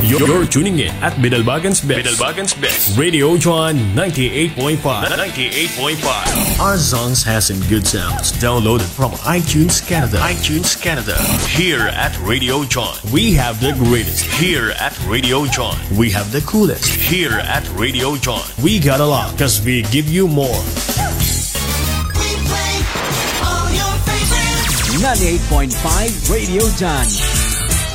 You're tuning in at Bidalbagan's Best. Radio John 98.5. 98.5. Our songs has some good sounds downloaded from iTunes Canada. Here at Radio John, we have the greatest. Here at Radio John, we have the coolest. Here at Radio John, we got a lot because we give you more. 98.5 Radio John.